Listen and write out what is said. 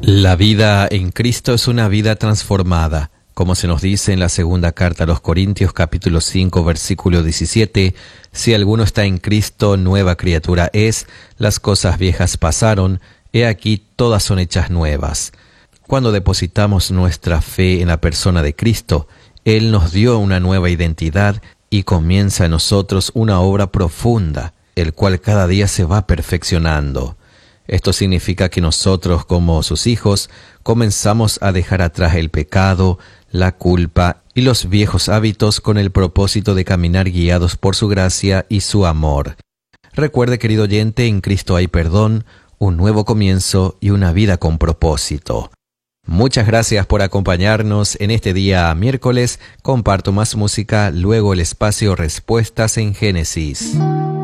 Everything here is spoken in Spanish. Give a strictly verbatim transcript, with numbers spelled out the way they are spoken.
La vida en Cristo es una vida transformada, como se nos dice en la segunda carta a los Corintios capítulo cinco versículo diecisiete, si alguno está en Cristo, nueva criatura es, las cosas viejas pasaron, he aquí todas son hechas nuevas. Cuando depositamos nuestra fe en la persona de Cristo, Él nos dio una nueva identidad y comienza en nosotros una obra profunda, el cual cada día se va perfeccionando. Esto significa que nosotros, como sus hijos, comenzamos a dejar atrás el pecado, la culpa y los viejos hábitos con el propósito de caminar guiados por su gracia y su amor. Recuerde, querido oyente, en Cristo hay perdón, un nuevo comienzo y una vida con propósito. Muchas gracias por acompañarnos en este día miércoles. Comparto más música, luego el espacio Respuestas en Génesis.